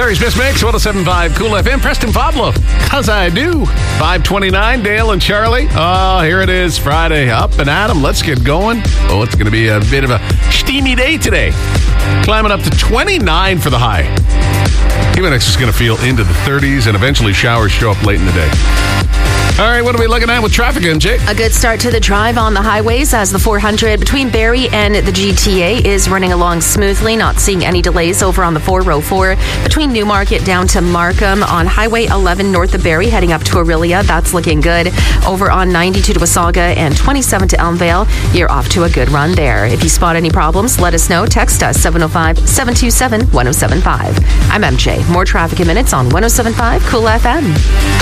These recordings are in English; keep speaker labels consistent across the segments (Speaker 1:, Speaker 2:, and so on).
Speaker 1: Barry's Best Mix, 107.5 Cool FM. Preston Pablo, cause I do. 5:29, Dale and Charlie. Oh, here it is, Friday. Up and at 'em. Let's get going. Oh, it's going to be a bit of a steamy day today. Climbing up to 29 for the high. Even it's just going to feel into the 30s, and eventually showers show up late in the day. All right, what are we looking at with traffic, MJ?
Speaker 2: A good start to the drive on the highways as the 400 between Barrie and the GTA is running along smoothly. Not seeing any delays over on the 404 between Newmarket down to Markham. On Highway 11 north of Barrie heading up to Orillia. That's looking good. Over on 92 to Wasaga and 27 to Elmvale. You're off to a good run there. If you spot any problems, let us know. Text us 705-727-1075. I'm MJ. More traffic in minutes on 107.5 Cool FM.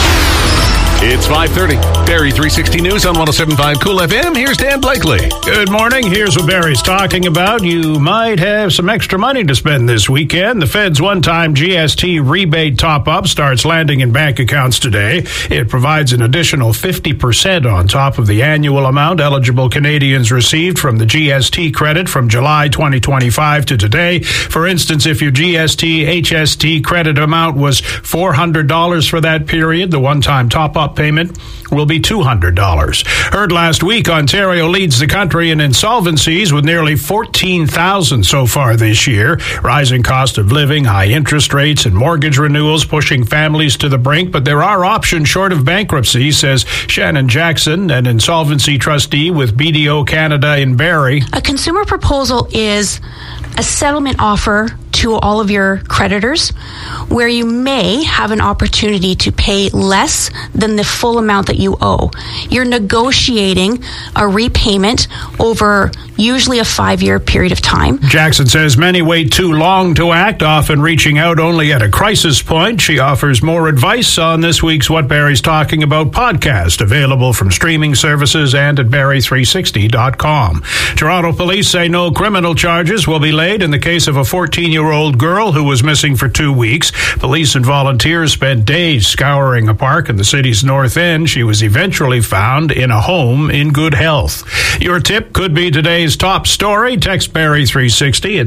Speaker 1: It's 5:30. Barrie 360 News on 107.5 Cool FM. Here's Dan Blakely.
Speaker 3: Good morning. Here's what Barry's talking about. You might have some extra money to spend this weekend. The Fed's one-time GST rebate top-up starts landing in bank accounts today. It provides an additional 50% on top of the annual amount eligible Canadians received from the GST credit from July 2025 to today. For instance, if your GST HST credit amount was $400 for that period, the one-time top-up payment will be $200. Heard last week, Ontario leads the country in insolvencies with nearly 14,000 so far this year. Rising cost of living, high interest rates, and mortgage renewals pushing families to the brink. But there are options short of bankruptcy, says Shannon Jackson, an insolvency trustee with BDO Canada in Barrie.
Speaker 4: A consumer proposal is a settlement offer to all of your creditors where you may have an opportunity to pay less than the full amount that you owe. You're negotiating a repayment over usually a 5-year period of time.
Speaker 3: Jackson says many wait too long to act, often reaching out only at a crisis point. She offers more advice on this week's What Barry's Talking About podcast, available from streaming services and at barrie360.com. Toronto police say no criminal charges will be laid in the case of a 14-year-old girl who was missing for 2 weeks. Police and volunteers spent days scouring a park in the city's north end. She was eventually found in a home in good health. Your tip could be today's top story. Text Barrie360 at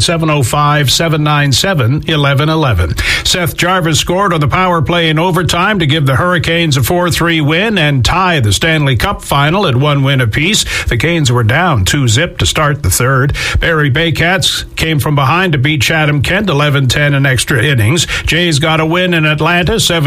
Speaker 3: 705-797-1111. Seth Jarvis scored on the power play in overtime to give the Hurricanes a 4-3 win and tie the Stanley Cup final at 1 win apiece. The Canes were down 2-0 to start the third. Barrie Baycats came from behind to beat Chatham Kent 11-10 in extra innings. Jays got a win in Atlanta 7